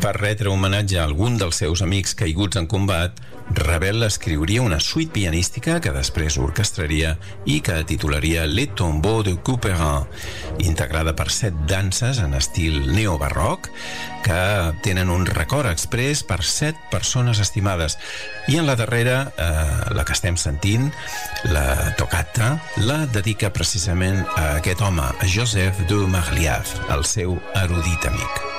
Per retre homenatge a algun dels seus amics caiguts en combat, Ravel escriuria una suite pianística que després orquestraria i que titularia Les Tombeaux de Couperin, integrada per 7 danses en estil neobarroc que tenen un record exprés per 7 persones estimades. I en la darrera, la que estem sentint, la toccata, la dedica precisament a aquest home, a Joseph de Marliave, el seu erudit amic.